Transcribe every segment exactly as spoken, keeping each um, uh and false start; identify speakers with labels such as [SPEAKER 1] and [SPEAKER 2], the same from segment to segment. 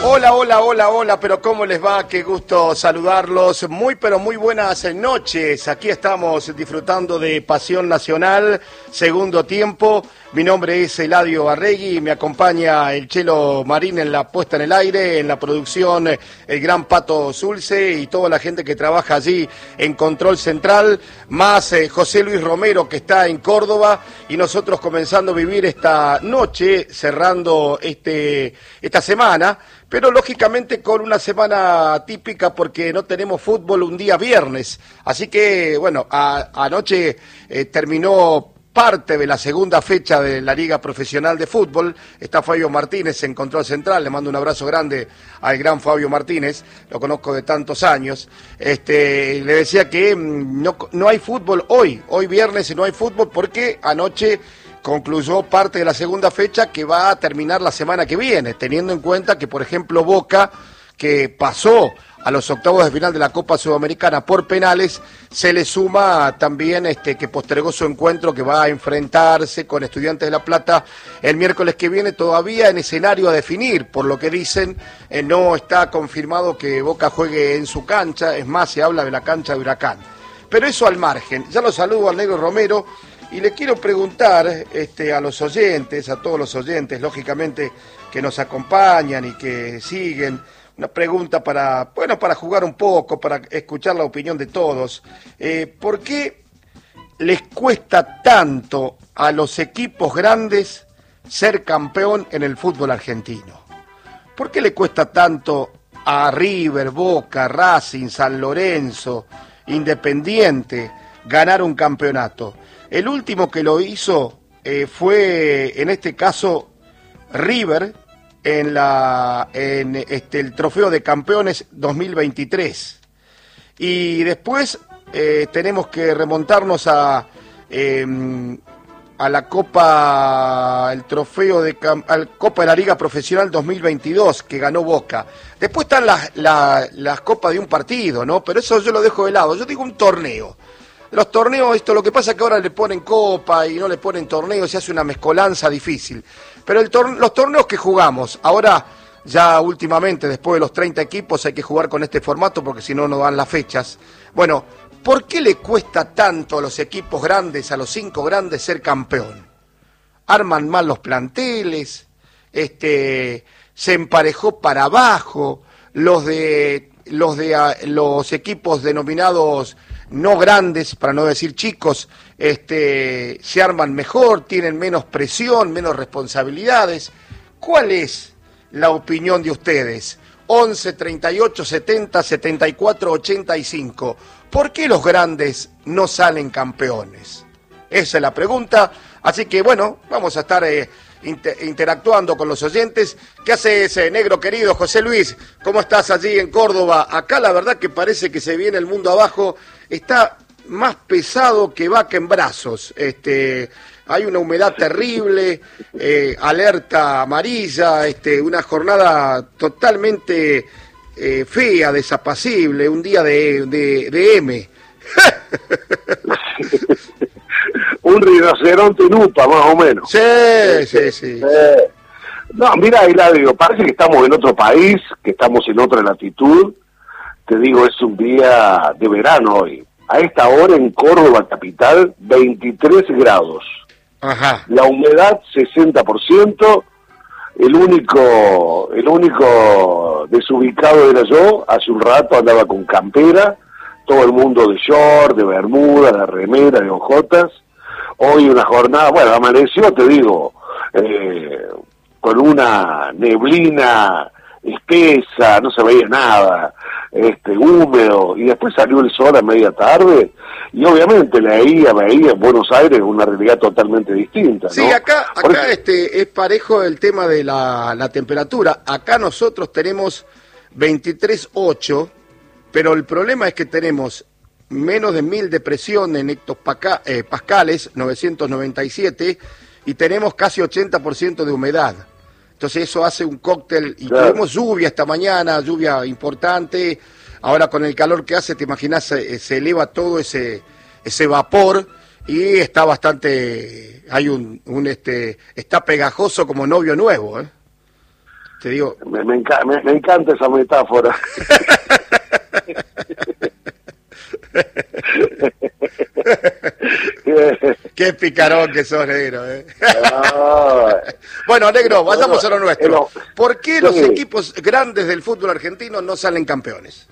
[SPEAKER 1] Hola, hola, hola, hola, pero ¿cómo les va? Qué gusto saludarlos. Muy, pero muy buenas noches. Aquí estamos disfrutando de Pasión Nacional, segundo tiempo. Mi nombre es Eladio Arregui y me acompaña el Chelo Marín en la puesta en el aire, en la producción, el gran Pato Zulce y toda la gente que trabaja allí en Control Central, más eh, José Luis Romero que está en Córdoba y nosotros comenzando a vivir esta noche, cerrando este esta semana, pero lógicamente con una semana típica porque no tenemos fútbol un día viernes. Así que, bueno, a, anoche eh, terminó parte de la segunda fecha de la Liga Profesional de Fútbol. Está Fabio Martínez en Control Central, le mando un abrazo grande al gran Fabio Martínez, lo conozco de tantos años. Este, le decía que no, no hay fútbol hoy, hoy viernes no hay fútbol porque anoche concluyó parte de la segunda fecha que va a terminar la semana que viene, teniendo en cuenta que, por ejemplo, Boca, que pasó a los octavos de final de la Copa Sudamericana por penales, se le suma también este que postergó su encuentro que va a enfrentarse con Estudiantes de La Plata el miércoles que viene, todavía en escenario a definir, por lo que dicen, eh, no está confirmado que Boca juegue en su cancha, es más, se habla de la cancha de Huracán. Pero eso al margen, ya lo saludo al Negro Romero y le quiero preguntar este, a los oyentes, a todos los oyentes, lógicamente, que nos acompañan y que siguen, una pregunta para, bueno, para jugar un poco, para escuchar la opinión de todos. Eh, ¿Por qué les cuesta tanto a los equipos grandes ser campeón en el fútbol argentino? ¿Por qué le cuesta tanto a River, Boca, Racing, San Lorenzo, Independiente ganar un campeonato? El último que lo hizo eh, fue, en este caso, River, en la en este el Trofeo de Campeones dos mil veintitrés. Y después eh, tenemos que remontarnos a eh, a la Copa, el Trofeo de al Copa de la Liga Profesional dos mil veintidós que ganó Boca. Después están las las las copas de un partido, ¿no? Pero eso yo lo dejo de lado. Yo digo un torneo. Los torneos, esto lo que pasa es que ahora le ponen copa y no le ponen torneo, se hace una mezcolanza difícil. Pero el tor- los torneos que jugamos, ahora ya últimamente, después de los treinta equipos, hay que jugar con este formato porque si no, no dan las fechas. Bueno, ¿por qué le cuesta tanto a los equipos grandes, a los cinco grandes, ser campeón? Arman mal los planteles, este, se emparejó para abajo, los de los de uh, los equipos denominados no grandes, para no decir chicos, este, se arman mejor, tienen menos presión, menos responsabilidades. ¿Cuál es la opinión de ustedes? once, treinta y ocho, setenta, setenta y cuatro, ochenta y cinco. ¿Por qué los grandes no salen campeones? Esa es la pregunta. Así que bueno, vamos a estar eh, inter interactuando con los oyentes. ¿Qué hace ese negro querido, José Luis? ¿Cómo estás allí en Córdoba? Acá la verdad que parece que se viene el mundo abajo. Está más pesado que vaca en brazos. Este, hay una humedad terrible, eh, alerta amarilla, este, una jornada totalmente eh, fea, desapacible, un día de, de, de M.
[SPEAKER 2] Un rinoceronte nupa, más o menos.
[SPEAKER 1] Sí, sí, sí.
[SPEAKER 2] Eh, no, mira, Eladio, parece que estamos en otro país, que estamos en otra latitud. Te digo, es un día de verano hoy. A esta hora en Córdoba capital, veintitrés grados.
[SPEAKER 1] Ajá.
[SPEAKER 2] La humedad, sesenta por ciento. El único, el único desubicado era yo. Hace un rato andaba con campera. Todo el mundo de short, de bermuda, de remera, de ojotas. Hoy una jornada, bueno, amaneció, te digo, eh, con una neblina espesa, no se veía nada, este, húmedo, y después salió el sol a media tarde, y obviamente leía, veía en Buenos Aires una realidad totalmente distinta, ¿no?
[SPEAKER 1] Sí, acá, acá este, es parejo el tema de la, la temperatura. Acá nosotros tenemos veintitrés punto ocho, pero el problema es que tenemos menos de mil de presión en hectopascales, novecientos noventa y siete, y tenemos casi ochenta por ciento de humedad. Entonces eso hace un cóctel, y claro, tuvimos lluvia esta mañana, lluvia importante. Ahora con el calor que hace, te imaginas, se, se eleva todo ese ese vapor y está bastante, hay un, un este, está pegajoso como novio nuevo, ¿eh? Te digo...
[SPEAKER 2] Me, me, enca me, me encanta esa metáfora.
[SPEAKER 1] Qué picarón que sos, negro, ¿eh? Bueno, negro, vayamos a lo nuestro. ¿Por qué los equipos grandes del fútbol argentino no salen campeones?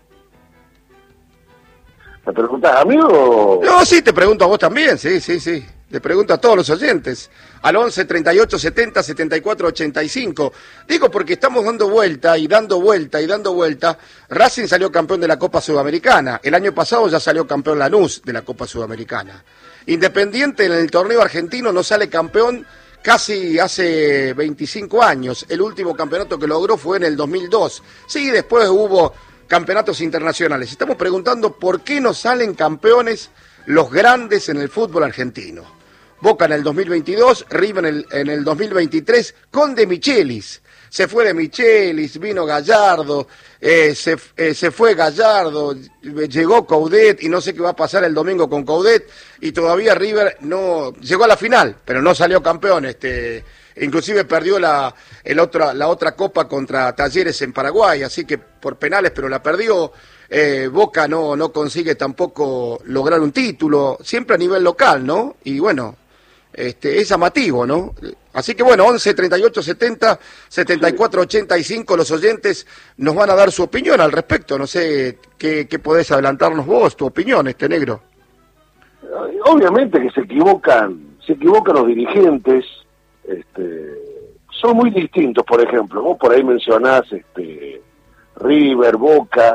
[SPEAKER 2] ¿Me preguntas a mí o...?
[SPEAKER 1] No, sí, te pregunto a vos también, sí, sí, sí. Le pregunto a todos los oyentes. Al once, treinta y ocho, setenta, setenta y cuatro, ochenta y cinco. Digo porque estamos dando vuelta y dando vuelta y dando vuelta. Racing salió campeón de la Copa Sudamericana. El año pasado ya salió campeón Lanús de la Copa Sudamericana. Independiente en el torneo argentino no sale campeón casi hace veinticinco años. El último campeonato que logró fue en el dos mil dos. Sí, después hubo campeonatos internacionales. Estamos preguntando por qué no salen campeones los grandes en el fútbol argentino. Boca en el dos mil veintidós, River en el, en el dos mil veintitrés, con De Michelis. Se fue De Michelis, vino Gallardo, eh, se, eh, se fue Gallardo, llegó Coudet y no sé qué va a pasar el domingo con Coudet y todavía River no llegó a la final, pero no salió campeón. Este, inclusive perdió la, el otra, la otra copa contra Talleres en Paraguay, así que por penales, pero la perdió. Eh, Boca no, no consigue tampoco lograr un título, siempre a nivel local, ¿no? Y bueno, este, es llamativo, ¿no? Así que bueno, once, treinta y ocho, setenta, setenta y cuatro, ochenta y cinco, los oyentes nos van a dar su opinión al respecto. No sé qué, qué podés adelantarnos vos, tu opinión, este negro.
[SPEAKER 2] Obviamente que se equivocan, se equivocan los dirigentes, este, son muy distintos, por ejemplo, vos por ahí mencionás este, River, Boca,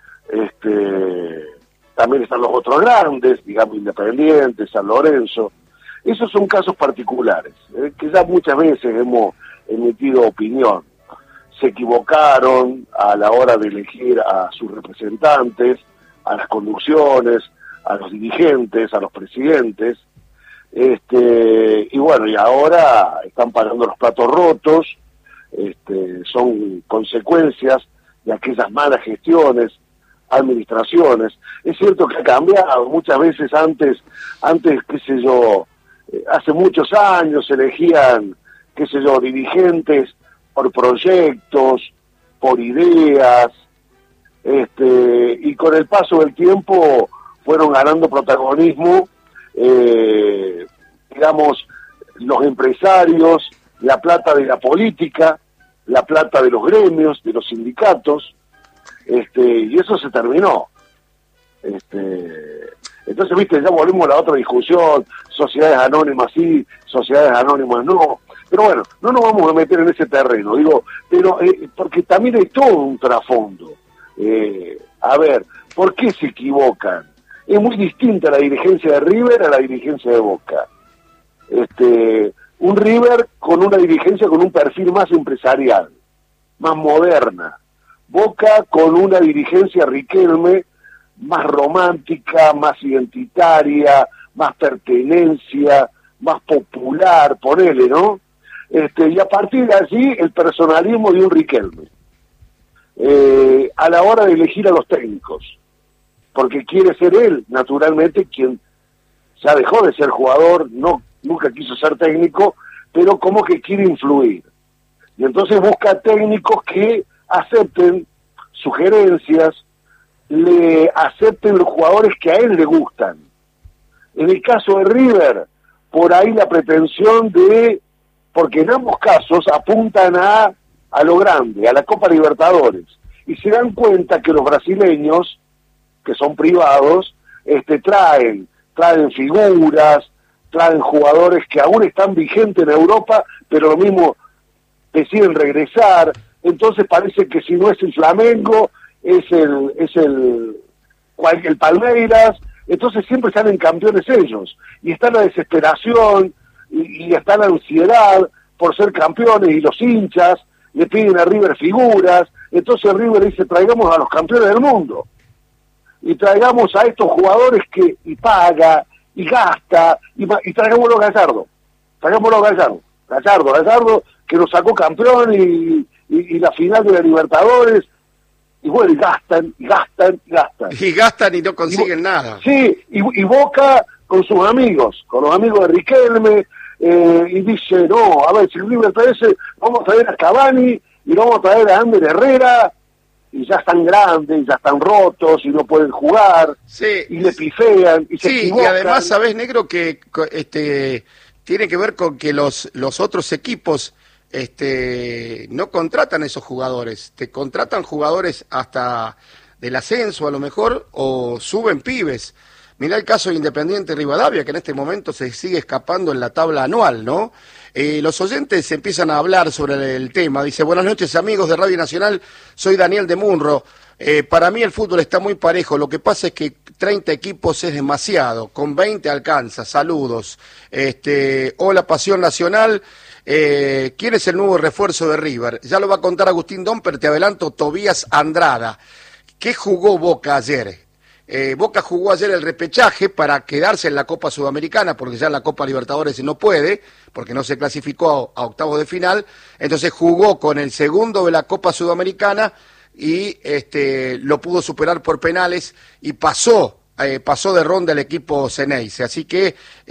[SPEAKER 2] este, también están los otros grandes, digamos Independiente, San Lorenzo. Esos son casos particulares, eh, que ya muchas veces hemos emitido opinión. Se equivocaron a la hora de elegir a sus representantes, a las conducciones, a los dirigentes, a los presidentes, este, y bueno, y ahora están pagando los platos rotos, este, son consecuencias de aquellas malas gestiones, administraciones. Es cierto que ha cambiado, muchas veces antes, antes, qué sé yo, eh, hace muchos años se elegían, qué sé yo, dirigentes por proyectos, por ideas, este, y con el paso del tiempo fueron ganando protagonismo, eh, digamos, los empresarios, la plata de la política, la plata de los gremios, de los sindicatos, este, y eso se terminó. Este, entonces, viste, ya volvemos a la otra discusión, sociedades anónimas sí, sociedades anónimas no, pero bueno, no nos vamos a meter en ese terreno, digo, pero eh, porque también hay todo un trasfondo. Eh, a ver, ¿por qué se equivocan? Es muy distinta la dirigencia de River a la dirigencia de Boca. Este, un River con una dirigencia con un perfil más empresarial, más moderna. Boca con una dirigencia Riquelme más romántica, más identitaria, más pertenencia, más popular, ponele, ¿no? Este, y a partir de allí el personalismo de un Riquelme. Eh, a la hora de elegir a los técnicos, porque quiere ser él, naturalmente, quien ya dejó de ser jugador, no nunca quiso ser técnico, pero como que quiere influir. Y entonces busca técnicos que acepten sugerencias, le acepten los jugadores que a él le gustan. En el caso de River, por ahí la pretensión de, porque en ambos casos apuntan a, a lo grande, a la Copa Libertadores, y se dan cuenta que los brasileños, que son privados, este, traen, traen figuras, traen jugadores que aún están vigentes en Europa, pero lo mismo deciden regresar. Entonces parece que si no es el Flamengo, es el es el, el Palmeiras, entonces siempre salen campeones ellos, y está la desesperación, y, y está la ansiedad por ser campeones, y los hinchas le piden a River figuras, entonces River dice, traigamos a los campeones del mundo, y traigamos a estos jugadores que, y paga, y gasta, y, y traigámoslo a Gallardo, traigámoslo a Gallardo, Gallardo, Gallardo, que nos sacó campeón y, y, y la final de la Libertadores, y bueno, y gastan, y gastan, y gastan.
[SPEAKER 1] Y gastan y no consiguen y, nada.
[SPEAKER 2] Sí, y, y Boca con sus amigos, con los amigos de Riquelme, eh, y dice, no, a ver, si River trae ese, vamos a traer a Cavani y vamos a traer a Ander Herrera, y ya están grandes, ya están rotos, y no pueden jugar,
[SPEAKER 1] sí,
[SPEAKER 2] y le pifean, y se
[SPEAKER 1] sí,
[SPEAKER 2] equivocan.
[SPEAKER 1] Y además, ¿sabés, negro, que este tiene que ver con que los, los otros equipos este no contratan esos jugadores, te contratan jugadores hasta del ascenso a lo mejor, o suben pibes. Mirá el caso de Independiente Rivadavia, que en este momento se sigue escapando en la tabla anual, ¿no? Eh, los oyentes empiezan a hablar sobre el tema. Dice, buenas noches amigos de Radio Nacional, soy Daniel de Munro. Eh, para mí el fútbol está muy parejo, lo que pasa es que treinta equipos es demasiado, con veinte alcanza, saludos. Este, hola Pasión Nacional, eh, ¿quién es el nuevo refuerzo de River? Ya lo va a contar Agustín Domper, te adelanto, Tobías Andrada. ¿Qué jugó Boca ayer? Eh, Boca jugó ayer el repechaje para quedarse en la Copa Sudamericana, porque ya en la Copa Libertadores no puede, porque no se clasificó a, a octavos de final, entonces jugó con el segundo de la Copa Sudamericana y este, lo pudo superar por penales y pasó, eh, pasó de ronda el equipo Ceneice, así que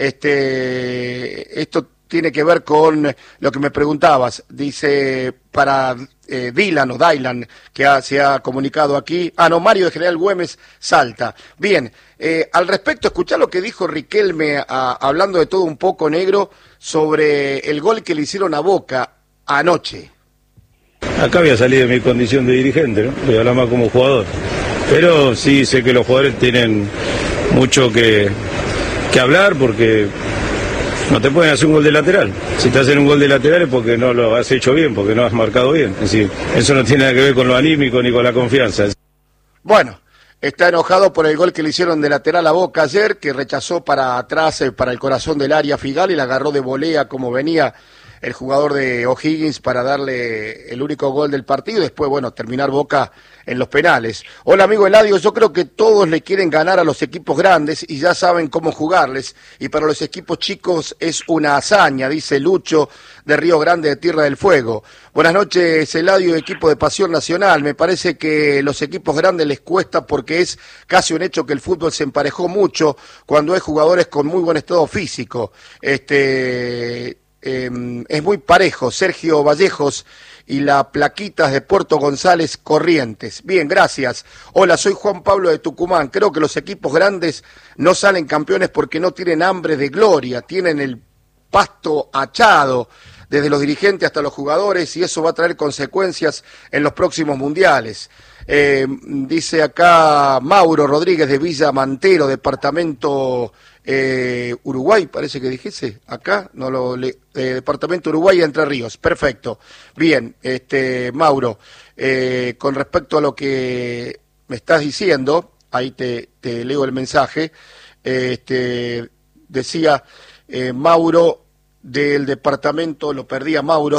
[SPEAKER 1] este, esto tiene que ver con lo que me preguntabas, dice para eh, Dylan o Dylan, que ha, se ha comunicado aquí, ah no, Mario de General Güemes, Salta. Bien, eh, al respecto, escuchá lo que dijo Riquelme, a, hablando de todo un poco, negro, sobre el gol que le hicieron a Boca anoche.
[SPEAKER 3] Acá había salido de mi condición de dirigente, ¿no? Voy a hablar más como jugador. Pero sí sé que los jugadores tienen mucho que, que hablar porque no te pueden hacer un gol de lateral. Si te hacen un gol de lateral es porque no lo has hecho bien, porque no has marcado bien. Es decir, eso no tiene nada que ver con lo anímico ni con la confianza.
[SPEAKER 1] Bueno, está enojado por el gol que le hicieron de lateral a Boca ayer, que rechazó para atrás, eh, para el corazón del área Figal y la agarró de volea como venía el jugador de O'Higgins para darle el único gol del partido y después, bueno, terminar Boca en los penales. Hola amigo Eladio, yo creo que todos le quieren ganar a los equipos grandes y ya saben cómo jugarles y para los equipos chicos es una hazaña, dice Lucho de Río Grande de Tierra del Fuego. Buenas noches Eladio, equipo de Pasión Nacional. Me parece que los equipos grandes les cuesta porque es casi un hecho que el fútbol se emparejó mucho cuando hay jugadores con muy buen estado físico. Este... Eh, es muy parejo, Sergio Vallejos y la Plaquitas de Puerto González Corrientes. Bien, gracias. Hola, soy Juan Pablo de Tucumán. Creo que los equipos grandes no salen campeones porque no tienen hambre de gloria, tienen el pasto achado, desde los dirigentes hasta los jugadores, y eso va a traer consecuencias en los próximos mundiales. Eh, dice acá Mauro Rodríguez de Villa Mantero, departamento eh, Uruguay, parece que dijese, acá, no lo le, eh, departamento Uruguay de Entre Ríos, perfecto. Bien, este Mauro, eh, con respecto a lo que me estás diciendo, ahí te, te leo el mensaje, este decía eh, Mauro del departamento, lo perdí a Mauro,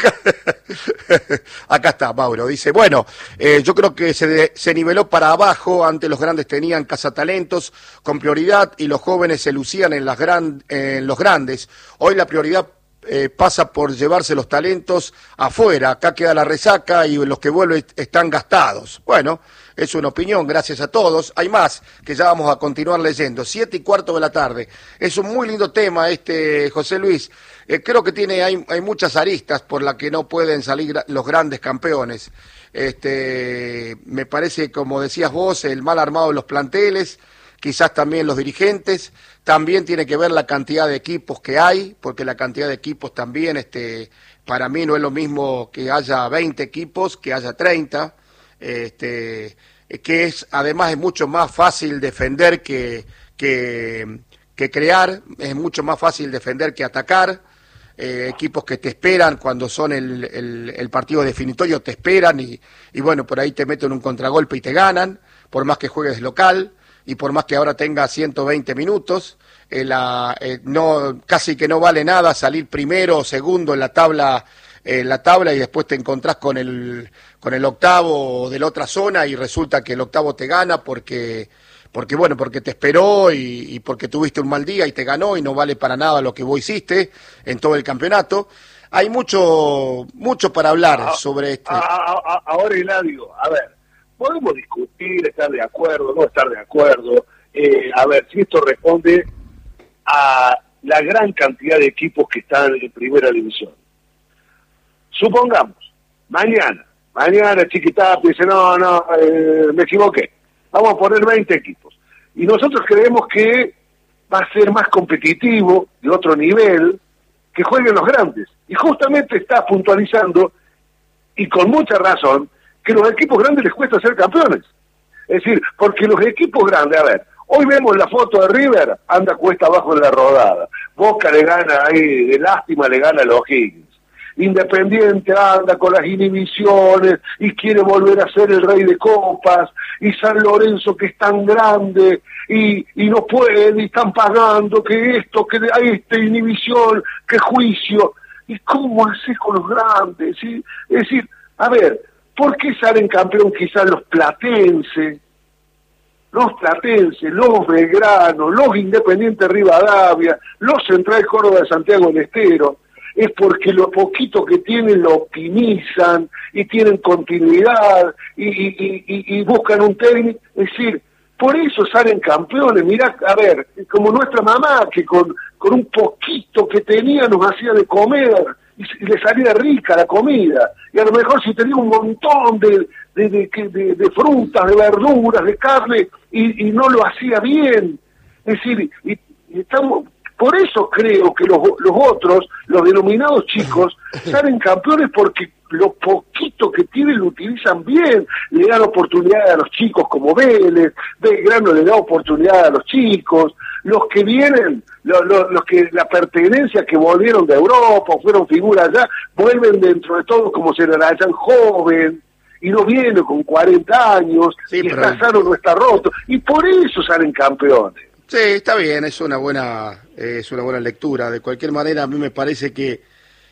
[SPEAKER 1] acá está Mauro, dice, bueno, eh, yo creo que se, de, se niveló para abajo, antes los grandes tenían cazatalentos con prioridad y los jóvenes se lucían en, las gran, en los grandes, hoy la prioridad eh, pasa por llevarse los talentos afuera, acá queda la resaca y los que vuelven están gastados. Bueno, es una opinión, gracias a todos. Hay más que ya vamos a continuar leyendo. Siete y cuarto de la tarde. Es un muy lindo tema este, José Luis. Eh, creo que tiene hay, hay muchas aristas por las que no pueden salir los grandes campeones. Este, me parece, como decías vos, el mal armado de los planteles, quizás también los dirigentes. También tiene que ver la cantidad de equipos que hay, porque la cantidad de equipos también, este, para mí no es lo mismo que haya veinte equipos que haya treinta. Este, que es además es mucho más fácil defender que, que, que crear, es mucho más fácil defender que atacar, eh, equipos que te esperan cuando son el, el, el partido definitorio, te esperan y, y bueno, por ahí te meten un contragolpe y te ganan, por más que juegues local y por más que ahora tenga ciento veinte minutos, eh, la, eh, no, casi que no vale nada salir primero o segundo en la tabla en la tabla y después te encontrás con el con el octavo de la otra zona y resulta que el octavo te gana porque porque bueno, porque te esperó y, y porque tuviste un mal día y te ganó y no vale para nada lo que vos hiciste en todo el campeonato. Hay mucho mucho para hablar a, sobre este.
[SPEAKER 2] A, a, a, ahora, Eladio, a ver, podemos discutir, estar de acuerdo, no estar de acuerdo, eh, a ver si esto responde a la gran cantidad de equipos que están en primera división. Supongamos, mañana, mañana Chiquitapia dice, no, no, eh, me equivoqué, vamos a poner veinte equipos. Y nosotros creemos que va a ser más competitivo, de otro nivel, que jueguen los grandes. Y justamente está puntualizando, y con mucha razón, que los equipos grandes les cuesta ser campeones. Es decir, porque los equipos grandes, a ver, hoy vemos la foto de River, anda cuesta abajo en la rodada. Boca le gana ahí, de lástima le gana a los Higgins. Independiente anda con las inhibiciones y quiere volver a ser el rey de copas, y San Lorenzo que es tan grande y, y no puede, y están pagando que esto, que hay esta inhibición, que juicio. ¿Y cómo haces con los grandes? ¿Sí? Es decir, a ver, ¿por qué salen campeón quizás los platenses, los platenses, los belgranos, los Independientes Rivadavia, los Central Córdoba de Santiago del Estero? Es porque lo poquito que tienen lo optimizan y tienen continuidad y, y, y, y buscan un técnico. Es decir, por eso salen campeones. Mirá, a ver, como nuestra mamá, que con, con un poquito que tenía nos hacía de comer y, y le salía rica la comida. Y a lo mejor si tenía un montón de, de, de, de, de frutas, de verduras, de carne, y, y no lo hacía bien. Es decir, y, y estamos... Por eso creo que los, los otros, los denominados chicos, salen campeones porque lo poquito que tienen lo utilizan bien, le dan oportunidad a los chicos como Vélez, Belgrano le da oportunidad a los chicos, los que vienen, los, los, los que la pertenencia que volvieron de Europa, fueron figuras allá, vuelven dentro de todo como se la hayan joven, y no viene con cuarenta años, sí, y pero... está sano, no está roto, y por eso salen campeones.
[SPEAKER 1] Sí, está bien, es una buena eh, es una buena lectura. De cualquier manera, a mí me parece que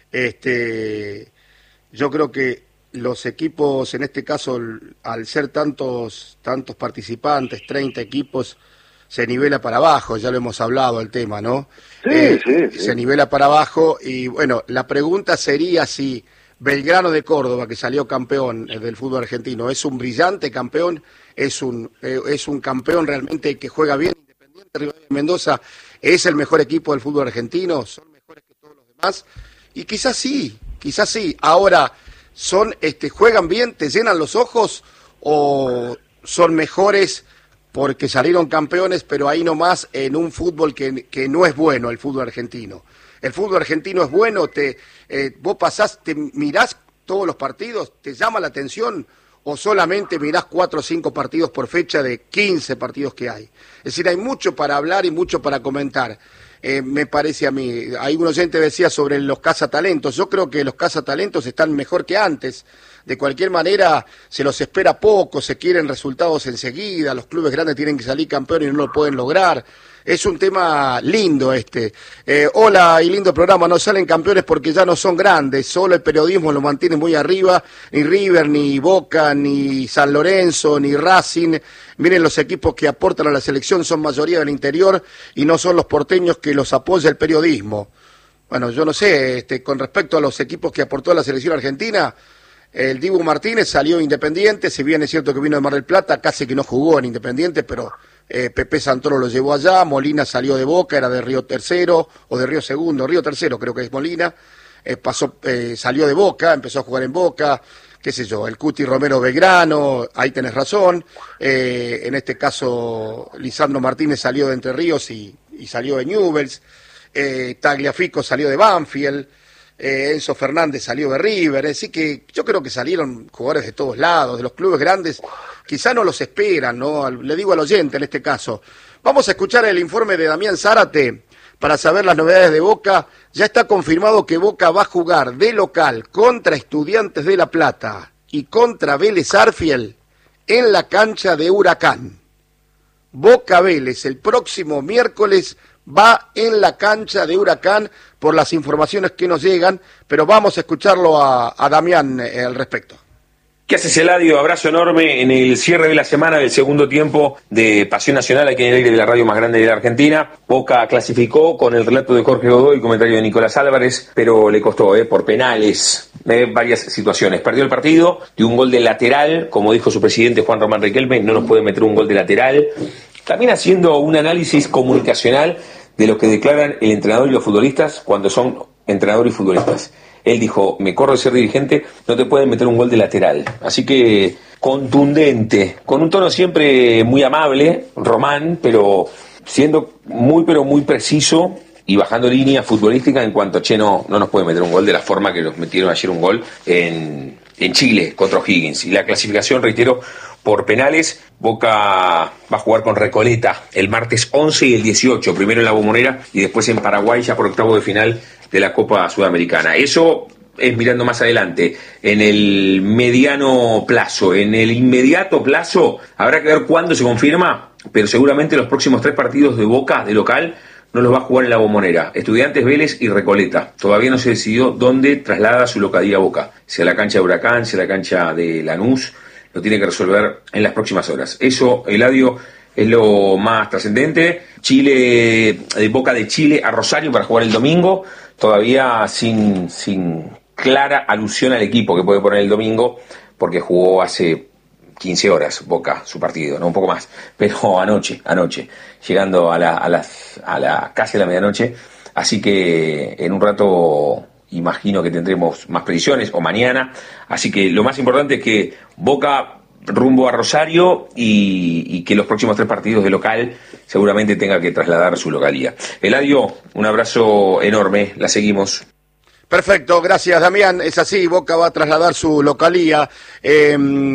[SPEAKER 1] este yo creo que los equipos, en este caso, al ser tantos tantos participantes, treinta equipos, se nivela para abajo, ya lo hemos hablado el tema, ¿no?
[SPEAKER 2] Sí,
[SPEAKER 1] eh,
[SPEAKER 2] sí, sí.
[SPEAKER 1] Se nivela para abajo y, bueno, la pregunta sería si Belgrano de Córdoba, que salió campeón eh, del fútbol argentino, es un brillante campeón, es un eh, es un campeón realmente que juega bien. Rivadavia Mendoza es el mejor equipo del fútbol argentino, son mejores que todos los demás, y quizás sí, quizás sí. Ahora, son, este, juegan bien, te llenan los ojos, o son mejores porque salieron campeones, pero ahí nomás en un fútbol que, que no es bueno, el fútbol argentino. El fútbol argentino es bueno, te eh, vos pasás, te mirás todos los partidos, te llama la atención, o solamente mirás cuatro o cinco partidos por fecha de quince partidos que hay. Es decir, hay mucho para hablar y mucho para comentar, eh, me parece a mí. Hay un oyente decía sobre los cazatalentos, yo creo que los cazatalentos están mejor que antes. De cualquier manera, se los espera poco, se quieren resultados enseguida, los clubes grandes tienen que salir campeones y no lo pueden lograr. Es un tema lindo este. Eh, hola y lindo programa, no salen campeones porque ya no son grandes, solo el periodismo lo mantiene muy arriba, ni River, ni Boca, ni San Lorenzo, ni Racing. Miren, los equipos que aportan a la selección son mayoría del interior y no son los porteños que los apoya el periodismo. Bueno, yo no sé, este, con respecto a los equipos que aportó a la selección argentina, el Dibu Martínez salió Independiente, si bien es cierto que vino de Mar del Plata, casi que no jugó en Independiente, pero eh, Pepe Santoro lo llevó allá. Molina salió de Boca, era de Río Tercero, o de Río Segundo, Río Tercero creo que es Molina, eh, pasó, eh, salió de Boca, empezó a jugar en Boca, qué sé yo, el Cuti Romero Belgrano, ahí tenés razón, eh, en este caso Lisandro Martínez salió de Entre Ríos y, y salió de Newell's, eh, Tagliafico salió de Banfield, Eh, Enzo Fernández salió de River, así que yo creo que salieron jugadores de todos lados, de los clubes grandes, quizá no los esperan, ¿no? Le digo al oyente en este caso. Vamos a escuchar el informe de Damián Zárate para saber las novedades de Boca. Ya está confirmado que Boca va a jugar de local contra Estudiantes de La Plata y contra Vélez Arfiel en la cancha de Huracán. Boca Vélez el próximo miércoles va en la cancha de Huracán por las informaciones que nos llegan, pero vamos a escucharlo a, a Damián eh, al respecto.
[SPEAKER 4] ¿Qué haces, Eladio? Abrazo enorme en el cierre de la semana del segundo tiempo de Pasión Nacional aquí en el aire de la radio más grande de la Argentina. Boca clasificó con el relato de Jorge Godoy y comentario de Nicolás Álvarez, pero le costó, eh, por penales, eh, varias situaciones. Perdió el partido de un gol de lateral, como dijo su presidente Juan Román Riquelme, no nos puede meter un gol de lateral. También haciendo un análisis comunicacional de lo que declaran el entrenador y los futbolistas cuando son entrenadores y futbolistas. Él dijo, me corro de ser dirigente, no te pueden meter un gol de lateral. Así que contundente, con un tono siempre muy amable, Román, pero siendo muy pero muy preciso y bajando línea futbolística en cuanto, che, no, no nos pueden meter un gol de la forma que nos metieron ayer un gol en, en Chile contra O'Higgins. Y la clasificación, reitero, por penales, Boca va a jugar con Recoleta el martes once y el dieciocho, primero en La Bombonera y después en Paraguay ya por octavo de final de la Copa Sudamericana. Eso es mirando más adelante, en el mediano plazo. En el inmediato plazo habrá que ver cuándo se confirma, pero seguramente los próximos tres partidos de Boca, de local, no los va a jugar en La Bombonera. Estudiantes, Vélez y Recoleta. Todavía no se decidió dónde traslada su localía Boca. Si a la cancha de Huracán, si a la cancha de Lanús. Lo tiene que resolver en las próximas horas. Eso, Eladio, es lo más trascendente. Chile, de Boca de Chile a Rosario para jugar el domingo. Todavía sin, sin clara alusión al equipo que puede poner el domingo, porque jugó hace quince horas Boca su partido, no un poco más, pero anoche, anoche, llegando a la, a las, a la casi a la medianoche, así que en un rato imagino que tendremos más precisiones, o mañana, así que lo más importante es que Boca rumbo a Rosario y, y que los próximos tres partidos de local seguramente tenga que trasladar su localía. Eladio, un abrazo enorme, la seguimos.
[SPEAKER 1] Perfecto, gracias Damián, es así, Boca va a trasladar su localía. Eh,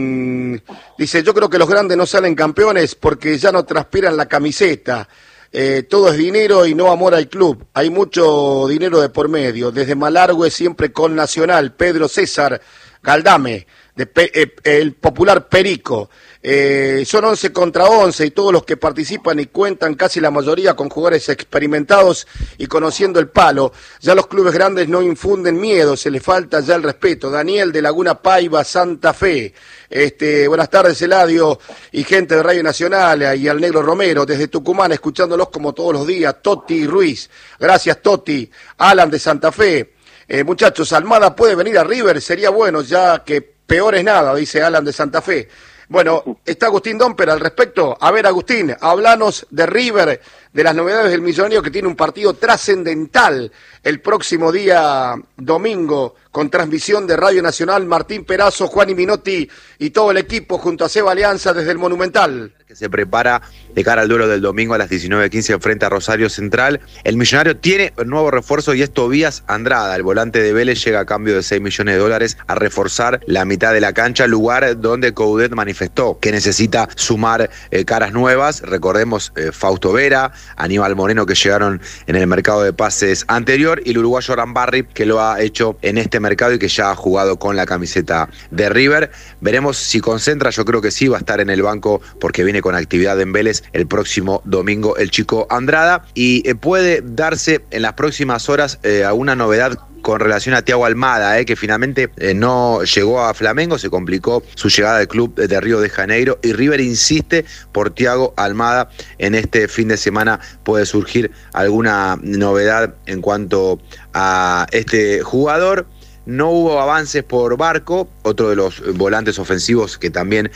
[SPEAKER 1] dice, yo creo que los grandes no salen campeones porque ya no transpiran la camiseta. Eh, todo es dinero y no amor al club. Hay mucho dinero de por medio. Desde Malargüe siempre con Nacional. Pedro César Galdame, de Pe- eh, el popular Perico. Eh, son once contra once y todos los que participan y cuentan, casi la mayoría, con jugadores experimentados y conociendo el palo. Ya los clubes grandes no infunden miedo, se les falta ya el respeto. Daniel de Laguna Paiva, Santa Fe. Este, buenas tardes, Eladio y gente de Radio Nacional y al Negro Romero desde Tucumán, escuchándolos como todos los días. Toti Ruiz, gracias Toti. Alan de Santa Fe. Eh, muchachos, Almada puede venir a River, sería bueno, ya que peor es nada, dice Alan de Santa Fe. Bueno, está Agustín Domper al respecto. A ver, Agustín, hablanos de River, de las novedades del Millonario, que tiene un partido trascendental el próximo día domingo, con transmisión de Radio Nacional. Martín Perazo, Juan Minotti y todo el equipo junto a Seba Alianza desde el Monumental.
[SPEAKER 5] Que se prepara de cara al duelo del domingo a las diecinueve quince frente a Rosario Central. El Millonario tiene un nuevo refuerzo y es Tobías Andrada. El volante de Vélez llega a cambio de seis millones de dólares a reforzar la mitad de la cancha, lugar donde Coudet manifestó que necesita sumar eh, caras nuevas. Recordemos eh, Fausto Vera, Aníbal Moreno, que llegaron en el mercado de pases anterior, y el uruguayo Rambarri, que lo ha hecho en este mercado y que ya ha jugado con la camiseta de River. Veremos si concentra, yo creo que sí, va a estar en el banco porque viene con actividad en Vélez el próximo domingo el chico Andrada, y eh, puede darse en las próximas horas eh, alguna novedad con relación a Thiago Almada, eh, que finalmente eh, no llegó a Flamengo, se complicó su llegada al club de Río de Janeiro, y River insiste por Thiago Almada. En este fin de semana puede surgir alguna novedad en cuanto a este jugador. No hubo avances por Barco, otro de los volantes ofensivos que también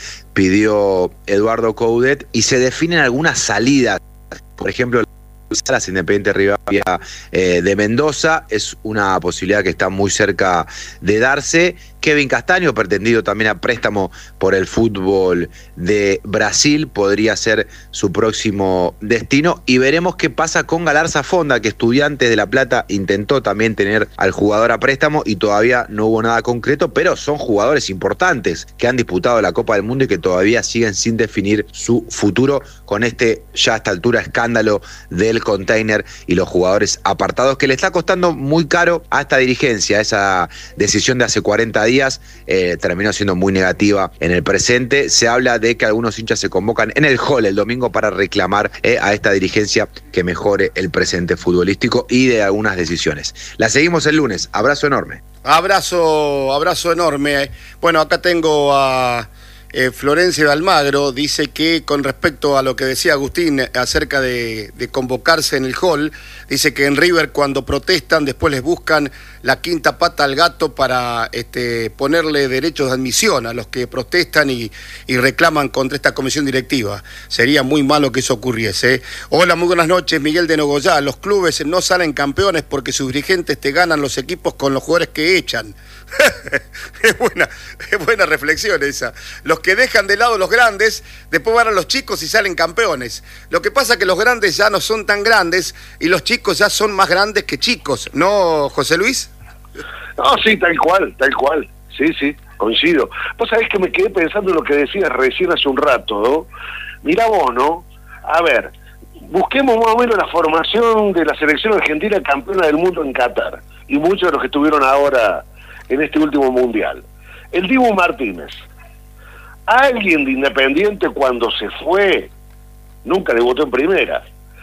[SPEAKER 5] pidió Eduardo Coudet, y se definen algunas salidas. Por ejemplo, Salas, Independiente Rivadavia eh, de Mendoza, es una posibilidad que está muy cerca de darse. Kevin Castaño, pretendido también a préstamo por el fútbol de Brasil, podría ser su próximo destino, y veremos qué pasa con Galarza Fonda, que Estudiantes de La Plata intentó también tener al jugador a préstamo y todavía no hubo nada concreto, pero son jugadores importantes que han disputado la Copa del Mundo y que todavía siguen sin definir su futuro con este, ya a esta altura, escándalo del container y los jugadores apartados, que le está costando muy caro a esta dirigencia. Esa decisión de hace cuarenta días eh, terminó siendo muy negativa en el presente. Se habla de que algunos hinchas se convocan en el hall el domingo para reclamar eh, a esta dirigencia que mejore el presente futbolístico y de algunas decisiones. La seguimos el lunes. Abrazo enorme.
[SPEAKER 1] Abrazo, abrazo enorme. Bueno, acá tengo a Eh, Florencia de Almagro dice que con respecto a lo que decía Agustín acerca de, de convocarse en el hall, dice que en River cuando protestan después les buscan la quinta pata al gato para este, ponerle derechos de admisión a los que protestan y, y reclaman contra esta comisión directiva. Sería muy malo que eso ocurriese. Hola, muy buenas noches, Miguel de Nogoyá. Los clubes no salen campeones porque sus dirigentes te ganan los equipos con los jugadores que echan. es, buena, es buena reflexión esa. Los que dejan de lado los grandes, después van a los chicos y salen campeones. Lo que pasa es que los grandes ya no son tan grandes y los chicos ya son más grandes que chicos, ¿no, José Luis?
[SPEAKER 2] No, sí, tal cual, tal cual. Sí, sí, coincido. Vos sabés que me quedé pensando en lo que decías recién hace un rato, ¿no? Mirá vos, ¿no? A ver, busquemos más o menos la formación de la selección argentina campeona del mundo en Qatar. Y muchos de los que estuvieron ahora en este último mundial. El Dibu Martínez. Alguien de Independiente cuando se fue, nunca debutó en primera.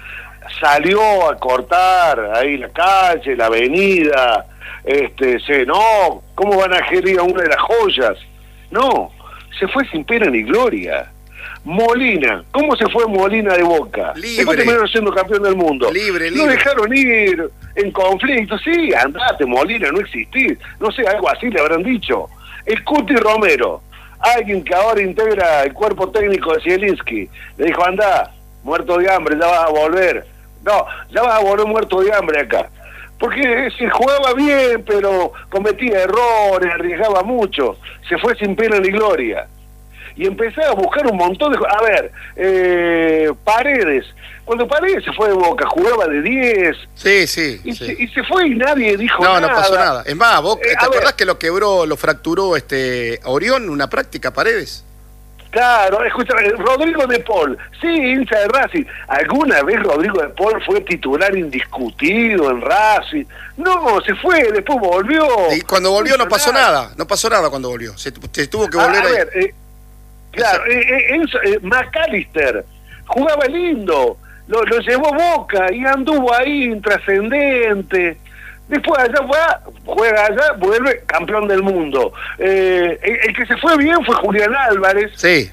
[SPEAKER 2] Salió a cortar ahí la calle, la avenida, este, se, no, ¿cómo van a gerir a una de las joyas? No, se fue sin pena ni gloria. Molina, ¿cómo se fue Molina de Boca?
[SPEAKER 1] Libre.
[SPEAKER 2] Después terminaron siendo campeón del mundo.
[SPEAKER 1] Libre, libre.
[SPEAKER 2] Lo dejaron ir en conflicto. Sí, andate, Molina, no existís. No sé, algo así le habrán dicho. El Cuti Romero, alguien que ahora integra el cuerpo técnico de Zielinski, le dijo, andá, muerto de hambre, ya vas a volver. No, ya vas a volver muerto de hambre acá. Porque se jugaba bien, pero cometía errores, arriesgaba mucho. Se fue sin pena ni gloria. Y empecé a buscar un montón de... A ver, eh, Paredes. Cuando Paredes se fue de Boca, jugaba de diez.
[SPEAKER 1] Sí, sí.
[SPEAKER 2] Y,
[SPEAKER 1] sí.
[SPEAKER 2] Se, y se fue y nadie dijo
[SPEAKER 1] no,
[SPEAKER 2] nada.
[SPEAKER 1] No, no pasó nada. Es más, Boca,
[SPEAKER 2] Eh,
[SPEAKER 1] ¿te
[SPEAKER 2] a
[SPEAKER 1] acordás
[SPEAKER 2] ver.
[SPEAKER 1] que lo quebró, lo fracturó este Orión, una práctica, Paredes?
[SPEAKER 2] Claro, escucha, Rodrigo de Paul, sí, hincha de Racing. ¿Alguna vez Rodrigo de Paul fue titular indiscutido en Racing? No, se fue, después volvió.
[SPEAKER 1] Y cuando volvió no pasó nada, no pasó nada cuando volvió. Se, se tuvo que
[SPEAKER 2] Ah,
[SPEAKER 1] volver
[SPEAKER 2] a
[SPEAKER 1] ahí.
[SPEAKER 2] ver, eh, claro, eh, eh, Enzo, eh, McAllister jugaba lindo, lo, lo llevó Boca y anduvo ahí intrascendente. Después allá va, juega allá, vuelve campeón del mundo. Eh, el, el que se fue bien fue Julián Álvarez.
[SPEAKER 1] Sí.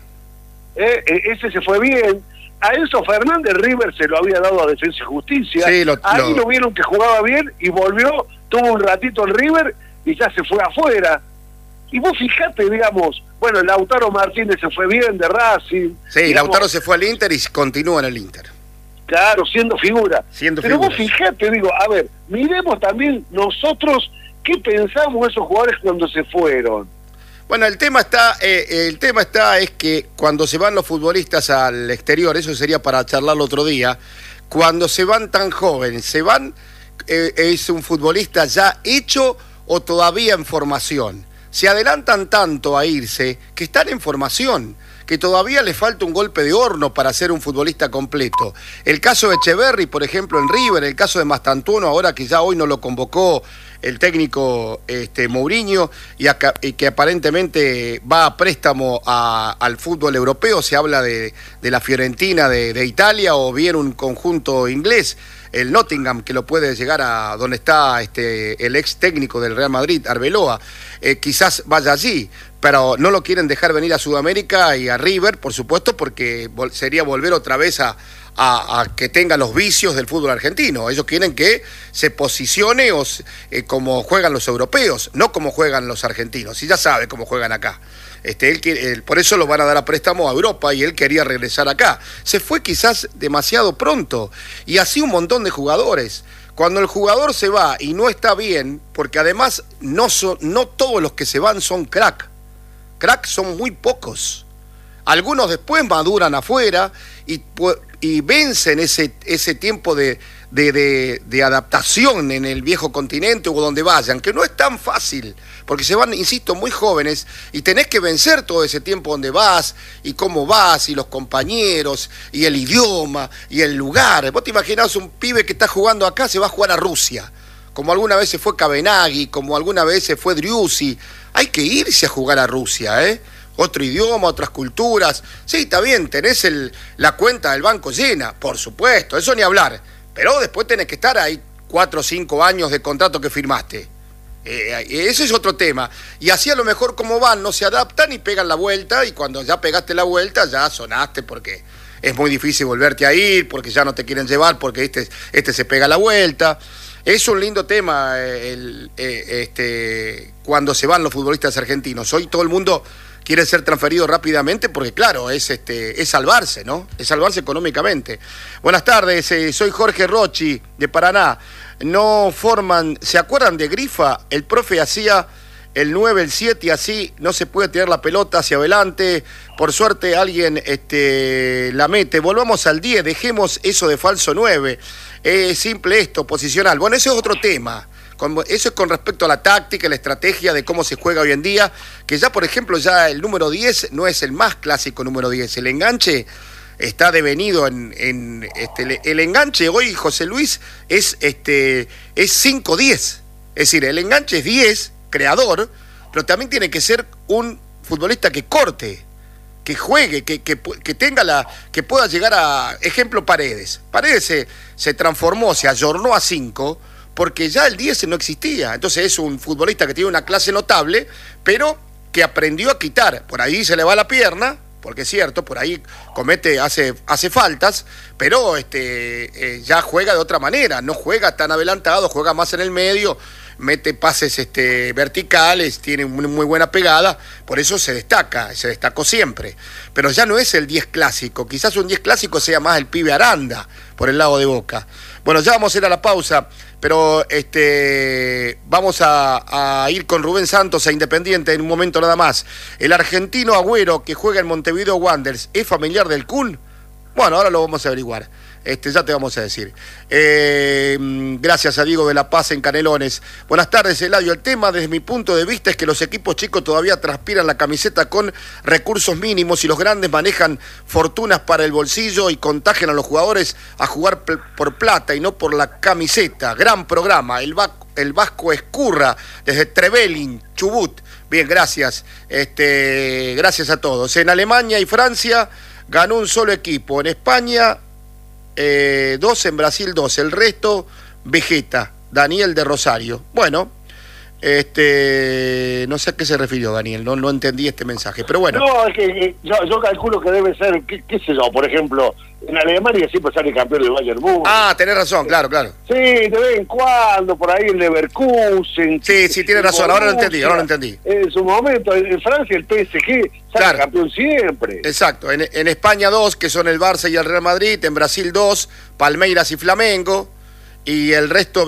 [SPEAKER 2] Eh, eh, ese se fue bien. A Enzo Fernández River se lo había dado a Defensa y Justicia.
[SPEAKER 1] Sí, lo,
[SPEAKER 2] Ahí
[SPEAKER 1] lo...
[SPEAKER 2] lo vieron que jugaba bien y volvió, tuvo un ratito en River y ya se fue afuera. Y vos fijate, digamos, bueno, Lautaro Martínez se fue bien de Racing.
[SPEAKER 1] Sí,
[SPEAKER 2] digamos,
[SPEAKER 1] Lautaro se fue al Inter y continúa en el Inter.
[SPEAKER 2] Claro, siendo figura.
[SPEAKER 1] Siendo
[SPEAKER 2] Pero
[SPEAKER 1] figura.
[SPEAKER 2] vos fijate, digo, a ver, miremos también nosotros qué pensamos esos jugadores cuando se fueron.
[SPEAKER 1] Bueno, el tema está, eh, el tema está es que cuando se van los futbolistas al exterior, eso sería para charlarlo otro día, cuando se van tan jóvenes, ¿se van, eh, es un futbolista ya hecho o todavía en formación? Se adelantan tanto a irse que están en formación, que todavía le falta un golpe de horno para ser un futbolista completo. El caso de Echeverri, por ejemplo, en River, el caso de Mastantuono, ahora que ya hoy no lo convocó el técnico este, Mourinho, y, acá, y que aparentemente va a préstamo a, al fútbol europeo, se habla de, de la Fiorentina de, de Italia o bien un conjunto inglés, el Nottingham, que lo puede llegar a donde está este, el ex técnico del Real Madrid, Arbeloa, eh, quizás vaya allí, pero no lo quieren dejar venir a Sudamérica y a River, por supuesto, porque vol- sería volver otra vez a, a, a que tenga los vicios del fútbol argentino. Ellos quieren que se posicione o, eh, como juegan los europeos, no como juegan los argentinos, y ya sabe cómo juegan acá. Este, él, él, por eso lo van a dar a préstamo a Europa y él quería regresar acá. Se fue quizás demasiado pronto y así un montón de jugadores. Cuando el jugador se va y no está bien, porque además no, son, no todos los que se van son crack, crack son muy pocos. Algunos después maduran afuera y, y vencen ese, ese tiempo de, de, de, de adaptación en el viejo continente o donde vayan, que no es tan fácil, porque se van, insisto, muy jóvenes y tenés que vencer todo ese tiempo donde vas y cómo vas y los compañeros y el idioma y el lugar. Vos te imaginás un pibe que está jugando acá, se va a jugar a Rusia, como alguna vez se fue Kavenaghi, como alguna vez se fue Driussi. Hay que irse a jugar a Rusia, ¿eh? Otro idioma, otras culturas. Sí, está bien, tenés el, la cuenta del banco llena, por supuesto, eso ni hablar. Pero después tenés que estar ahí cuatro o cinco años de contrato que firmaste. Eh, ese es otro tema. Y así a lo mejor como van, no se adaptan y pegan la vuelta, y cuando ya pegaste la vuelta ya sonaste, porque es muy difícil volverte a ir, porque ya no te quieren llevar, porque este, este se pega la vuelta. Es un lindo tema el, eh, este, cuando se van los futbolistas argentinos. Hoy todo el mundo quiere ser transferido rápidamente porque, claro, es este es salvarse, ¿no? Es salvarse económicamente. Buenas tardes, eh, soy Jorge Rochi, de Paraná. No forman, ¿se acuerdan de Grifa? El profe hacía el nueve, el siete y así no se puede tirar la pelota hacia adelante. Por suerte alguien este, la mete. Volvamos al diez, dejemos eso de falso nueve. Es simple esto, posicional. Bueno, ese es otro tema. Con, eso es con respecto a la táctica, la estrategia de cómo se juega hoy en día, que ya, por ejemplo, ya el número diez no es el más clásico número diez. El enganche está devenido en, en este, el enganche hoy, José Luis, es este es cinco diez. Es decir, el enganche es diez, creador, pero también tiene que ser un futbolista que corte, que juegue, que, que, que tenga la, que pueda llegar a, ejemplo, Paredes. Paredes se, se transformó, se ayornó a cinco, porque ya el diez no existía. Entonces es un futbolista que tiene una clase notable, pero que aprendió a quitar. Por ahí se le va la pierna, porque es cierto, por ahí comete, hace, hace faltas, pero este, eh, ya juega de otra manera, no juega tan adelantado, juega más en el medio, mete pases este, verticales, tiene una muy buena pegada, por eso se destaca, se destacó siempre. Pero ya no es el diez clásico, quizás un diez clásico sea más el pibe Aranda, por el lado de Boca. Bueno, ya vamos a ir a la pausa, pero este vamos a, a ir con Rubén Santos a Independiente en un momento nada más. El argentino Agüero, que juega en Montevideo Wanderers, ¿es familiar del Kun? Bueno, ahora lo vamos a averiguar. Este, ya te vamos a decir. Eh, gracias a Diego de la Paz en Canelones. Buenas tardes, Eladio. El tema, desde mi punto de vista, es que los equipos chicos todavía transpiran la camiseta con recursos mínimos y los grandes manejan fortunas para el bolsillo y contagian a los jugadores a jugar por plata y no por la camiseta. Gran programa. El, va el Vasco Escurra, desde Trevelin, Chubut. Bien, gracias. Este, gracias a todos. En Alemania y Francia ganó un solo equipo. En España... Eh, dos, en Brasil dos, el resto Vegeta, Daniel de Rosario. Bueno, este no sé a qué se refirió Daniel, no, no entendí este mensaje, pero bueno.
[SPEAKER 2] No, es que eh, yo, yo calculo que debe ser, qué, qué sé yo, por ejemplo, en Alemania siempre sale campeón del Bayern Múnich.
[SPEAKER 1] Ah, tenés razón, claro, claro.
[SPEAKER 2] Sí, de vez en cuando, por ahí el Leverkusen.
[SPEAKER 1] Sí, sí, tienes razón, ahora lo entendí, ahora lo entendí.
[SPEAKER 2] En su momento, en Francia el P S G sale claro, campeón siempre.
[SPEAKER 1] Exacto, en, en España dos, que son el Barça y el Real Madrid, en Brasil dos, Palmeiras y Flamengo, y el resto...